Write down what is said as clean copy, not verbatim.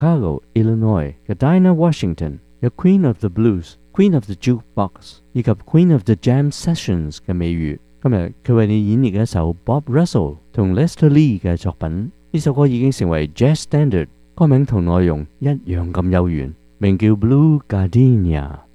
Chicago, Illinois 嘅 Dinah Washington 有 Queen of the Blues、Queen of the Jukebox 以及 Queen of the Jam Sessions 嘅美譽。今日佢為你演繹嘅一首 Bob Russell 同 Lester Lee 嘅作品，呢首歌已經成為 Jazz Standard， 歌名同內容一樣咁悠遠，名叫 Blue Gardenia。